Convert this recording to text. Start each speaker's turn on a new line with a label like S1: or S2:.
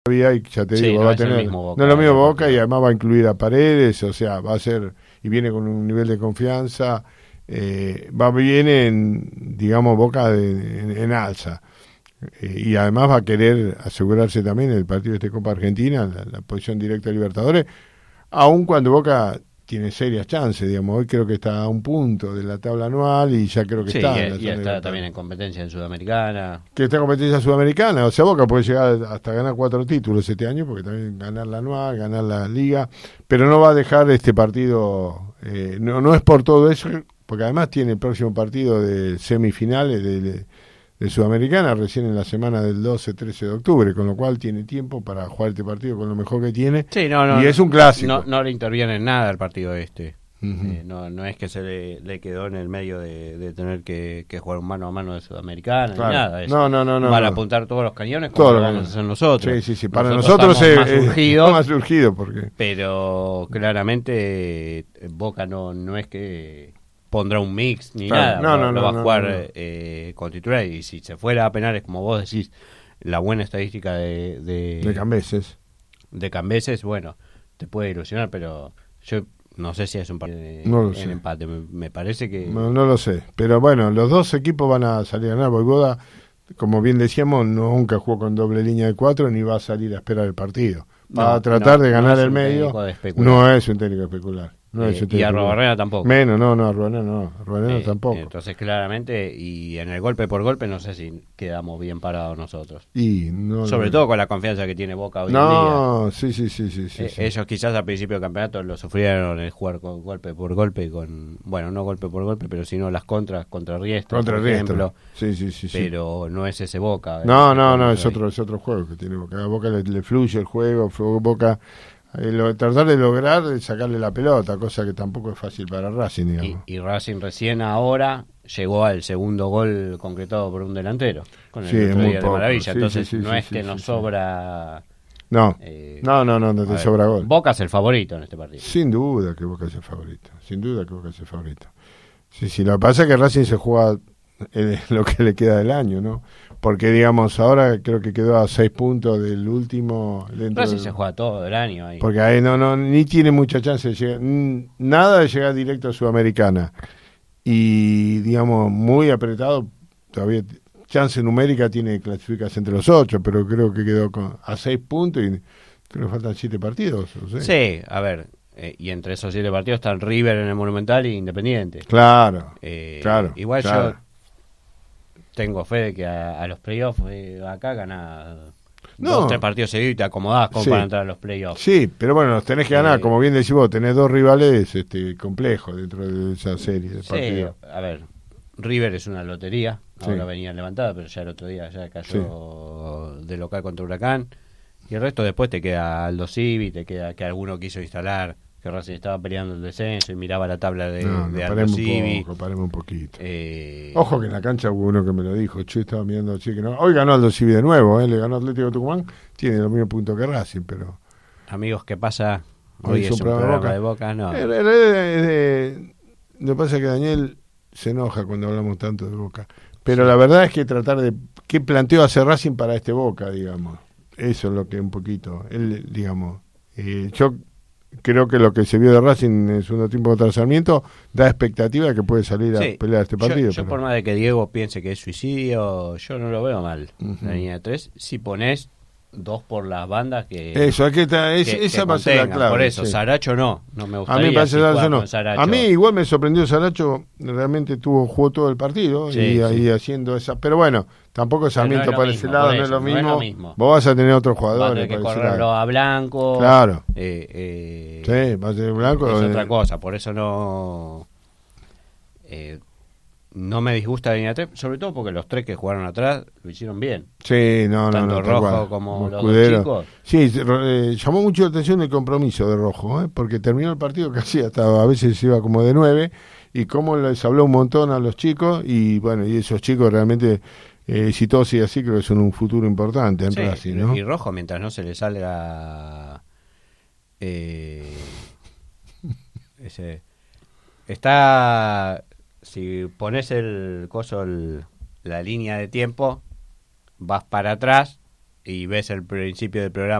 S1: todavía, y ya te
S2: Sí,
S1: digo,
S2: no
S1: va a
S2: es el
S1: tener,
S2: mismo Boca,
S1: no es lo mismo
S2: el
S1: Boca,
S2: partido.
S1: y además va a incluir a Paredes, o sea, va a ser, y viene con un nivel de confianza, va bien en, digamos, Boca en alza. Y además va a querer asegurarse también el partido de este Copa Argentina, la posición directa de Libertadores, aun cuando Boca tiene serias chances, digamos. Hoy creo que está a un punto de la tabla anual y ya creo que
S2: Sí,
S1: está en la
S2: y
S1: zona de
S2: está también
S1: Libertadores.
S2: en competencia en Sudamericana.
S1: Que está en competencia sudamericana, o sea, Boca puede llegar hasta ganar 4 títulos este año, porque también ganar la anual, ganar la liga, pero no va a dejar este partido, no es por todo eso, porque además tiene el próximo partido de semifinales de Sudamericana recién en la semana del 12-13 de octubre, con lo cual tiene tiempo para jugar este partido con lo mejor que tiene,
S2: Sí, no,
S1: y es un clásico.
S2: no le interviene en nada el partido este.
S1: Ujú.
S2: No es que le quedó en el medio de tener que jugar un mano a mano de Sudamericana
S1: Claro.
S2: ni nada.
S1: No,
S2: Van a
S1: no.
S2: apuntar todos los cañones como
S1: Todo
S2: lo
S1: lo
S2: vamos
S1: que-
S2: a hacer nosotros.
S1: Sí, para nosotros
S2: estamos más
S1: es
S2: urgidos,
S1: más urgido, porque...
S2: pero claramente Boca no es que pondrá un mix ni
S1: Claro.
S2: nada.
S1: No,
S2: Lo va a jugar
S1: no.
S2: con titular, y si se fuera a penales, como vos decís, la buena estadística
S1: De Cambeses.
S2: de Cambeses, bueno, te puede ilusionar, pero yo no sé si es un partido
S1: No lo
S2: en
S1: sé.
S2: empate. Me parece que
S1: No lo sé, pero bueno, los dos equipos van a salir a ganar. Voivoda, como bien decíamos, nunca jugó con doble línea de 4 ni va a salir a esperar el partido. Va a tratar de ganar
S2: es
S1: el
S2: un
S1: medio.
S2: técnico de especular.
S1: No es un técnico especular. No es un
S2: Y a
S1: técnico especular.
S2: Arrobarrena tampoco.
S1: Menos, no, a Ruanero no. A Ruanero tampoco.
S2: Entonces, claramente, y en el golpe por golpe, no sé si quedamos bien parados nosotros.
S1: Y no,
S2: Sobre todo con la confianza que tiene Boca hoy en
S1: no, sí.
S2: día. Ellos quizás al principio del campeonato lo sufrieron, el jugar con golpe por golpe, no golpe por golpe, pero sino las contras, contra Riestra,
S1: Contra
S2: por
S1: Riestra.
S2: ejemplo.
S1: Sí.
S2: Pero no es ese Boca.
S1: No, es otro juego que tiene Boca. A Boca le fluye el juego, Boca tratar de lograr sacarle la pelota, cosa que tampoco es fácil para Racing, digamos.
S2: Y Racing recién ahora llegó al segundo gol concretado por un delantero, con el
S1: Sí, es
S2: otro
S1: muy
S2: día de
S1: poco.
S2: Maravilla.
S1: Sí,
S2: Entonces
S1: sí,
S2: no es que
S1: sí,
S2: nos
S1: sí.
S2: sobra...
S1: No, no
S2: a
S1: te
S2: ver,
S1: sobra gol.
S2: Boca es el favorito en este partido.
S1: Sin duda que Boca es el favorito. Sí, lo que pasa es que Racing se juega lo que le queda del año, ¿no? Porque, digamos, ahora creo que quedó a 6 puntos del último.
S2: Racing se juega todo el año ahí.
S1: Porque ahí ni tiene mucha chance de llegar, nada de llegar directo a Sudamericana. Y, digamos, muy apretado, todavía chance numérica tiene que clasificarse entre los 8, pero creo que quedó a 6 puntos y creo que faltan 7 partidos.
S2: Sí, a ver, y entre esos 7 partidos están River en el Monumental e Independiente.
S1: Claro.
S2: Igual
S1: claro.
S2: yo tengo fe de que a los playoffs acá gana 2-3 partidos seguidos y te acomodás como para entrar a los playoffs.
S1: Sí, pero bueno, los tenés que ganar, como bien decís vos, tenés 2 rivales complejos dentro de esa serie de partidos.
S2: A ver, River es una lotería, ahora
S1: Sí.
S2: venía levantada, pero ya el otro día ya cayó de local contra Huracán, y el resto después te queda Aldo Civi, te queda que alguno quiso instalar, que Racing estaba peleando el descenso y miraba la tabla de Aldo Civi.
S1: Paremos un poquito.
S2: Eh,
S1: Ojo que en la cancha hubo uno que me lo dijo, estaba mirando, que no. Hoy ganó Aldo Civi de nuevo, le ganó Atlético Tucumán, tiene los mismos puntos que Racing, pero...
S2: Amigos, ¿qué pasa? Hoy es un programa de Boca, no.
S1: Lo que pasa es que Daniel se enoja cuando hablamos tanto de Boca, pero la verdad es que tratar de... ¿Qué planteo hace Racing para este Boca, digamos? Eso es lo que un poquito... Él, digamos... yo creo que lo que se vio de Racing en el segundo tiempo contra Sarmiento da expectativa de que puede salir a pelear este partido.
S2: Yo por más de que Diego piense que es suicidio, yo no lo veo mal. La línea de 3, si pones 2 por las bandas que
S1: eso, esa va a ser la clave.
S2: Por eso,
S1: sí.
S2: Saracho no me gustaría.
S1: A mí me parece
S2: si
S1: no.
S2: Saracho.
S1: A mí igual me sorprendió Saracho, realmente jugó todo el partido ahí haciendo esa, pero bueno, tampoco Sarmiento para ese lado no es lo mismo. Vos vas a tener otros jugadores.
S2: Va a tener que correrlo a Blanco.
S1: Claro.
S2: Sí,
S1: va a ser Blanco.
S2: Es otra cosa, por eso no me disgusta la línea 3, sobre todo porque los 3 que jugaron atrás lo hicieron bien.
S1: Sí,
S2: Tanto Rojo como los
S1: Escudero.
S2: Dos chicos.
S1: Sí, llamó mucho la atención el compromiso de Rojo, porque terminó el partido casi hasta a veces iba como de 9 y cómo les habló un montón a los chicos y bueno, y esos chicos realmente si todo sigue así creo que son un futuro importante en Racing, ¿no?
S2: Y Rojo mientras no se le salga está, si pones el coso la línea de tiempo, vas para atrás y ves el principio del programa